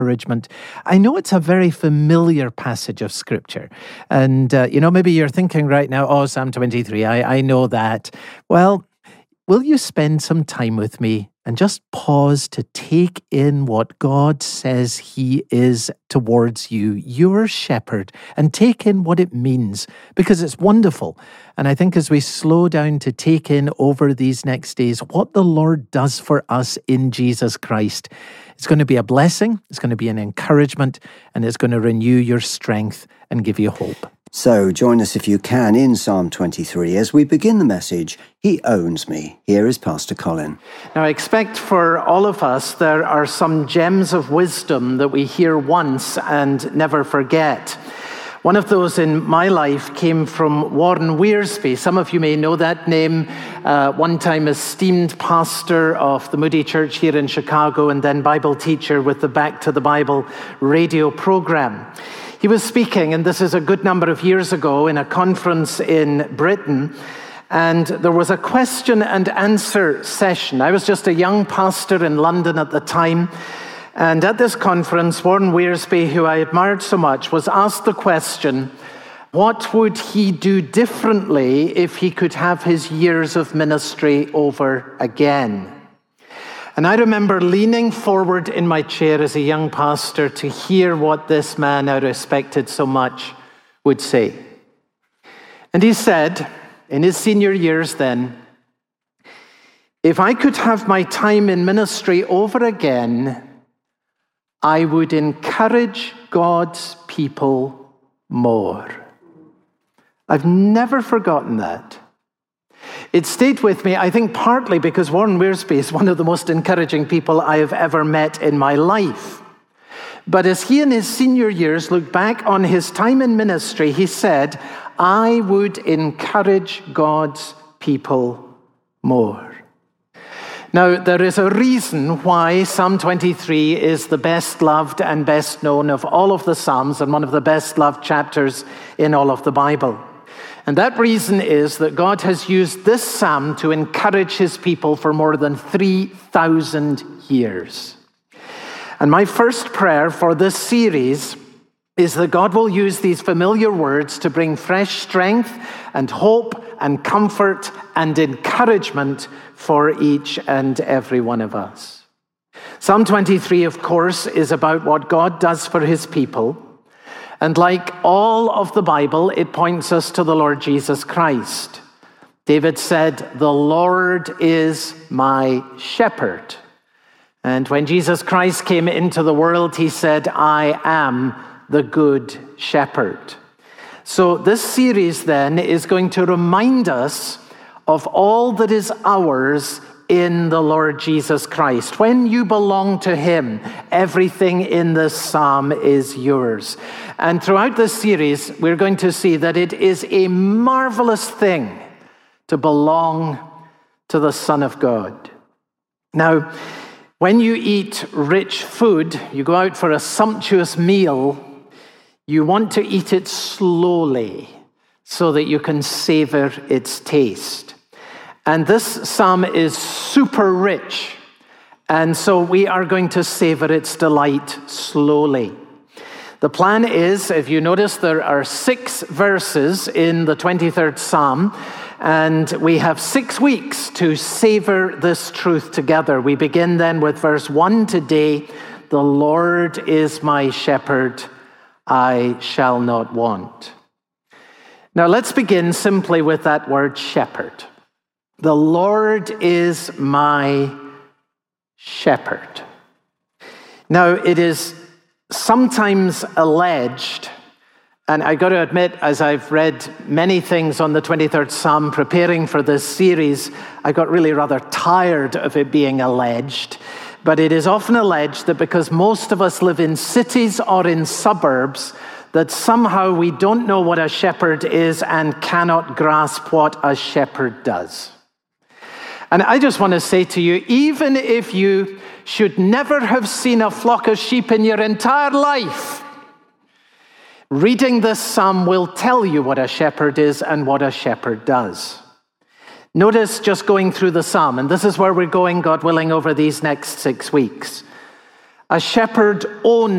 encouragement. I know it's a very familiar passage of Scripture. And, maybe you're thinking right now, oh, Psalm 23, I know that. Well, will you spend some time with me and just pause to take in what God says He is towards you, your shepherd, and take in what it means, because it's wonderful. And I think as we slow down to take in over these next days what the Lord does for us in Jesus Christ, it's going to be a blessing, it's going to be an encouragement, and it's going to renew your strength and give you hope. So join us if you can in Psalm 23 as we begin the message, He Owns Me. Here is Pastor Colin. Now I expect for all of us there are some gems of wisdom that we hear once and never forget. One of those in my life came from Warren Wiersbe. Some of you may know that name. One time esteemed pastor of the Moody Church here in Chicago and then Bible teacher with the Back to the Bible radio program. He was speaking, and this is a good number of years ago, in a conference in Britain, and there was a question and answer session. I was just a young pastor in London at the time, and at this conference, Warren Wiersbe, who I admired so much, was asked the question, what would he do differently if he could have his years of ministry over again? And I remember leaning forward in my chair as a young pastor to hear what this man I respected so much would say. And he said, in his senior years then, if I could have my time in ministry over again, I would encourage God's people more. I've never forgotten that. It stayed with me, I think, partly because Warren Wiersbe is one of the most encouraging people I have ever met in my life. But as he in his senior years looked back on his time in ministry, he said, I would encourage God's people more. Now, there is a reason why Psalm 23 is the best loved and best known of all of the Psalms and one of the best loved chapters in all of the Bible. And that reason is that God has used this psalm to encourage his people for more than 3,000 years. And my first prayer for this series is that God will use these familiar words to bring fresh strength and hope and comfort and encouragement for each and every one of us. Psalm 23, of course, is about what God does for his people. And like all of the Bible, it points us to the Lord Jesus Christ. David said, the Lord is my shepherd. And when Jesus Christ came into the world, he said, I am the good shepherd. So this series then is going to remind us of all that is ours in the Lord Jesus Christ. When you belong to him, everything in this psalm is yours. And throughout this series, we're going to see that it is a marvelous thing to belong to the Son of God. Now, when you eat rich food, you go out for a sumptuous meal, you want to eat it slowly so that you can savor its taste. And this psalm is super rich, and so we are going to savor its delight slowly. The plan is, if you notice, there are 6 verses in the 23rd Psalm, and we have 6 weeks to savor this truth together. We begin then with verse 1 today. The Lord is my shepherd, I shall not want. Now let's begin simply with that word shepherd. The Lord is my shepherd. Now, it is sometimes alleged, and I got to admit, as I've read many things on the 23rd Psalm preparing for this series, I got really rather tired of it being alleged. But it is often alleged that because most of us live in cities or in suburbs, that somehow we don't know what a shepherd is and cannot grasp what a shepherd does. And I just want to say to you, even if you should never have seen a flock of sheep in your entire life, reading this psalm will tell you what a shepherd is and what a shepherd does. Notice just going through the psalm, and this is where we're going, God willing, over these next 6 weeks. A shepherd owns